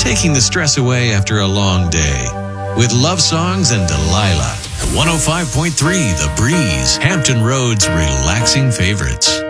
taking the stress away after a long day. With love songs and Delilah. 105.3 The Breeze, Hampton Road's relaxing favorites.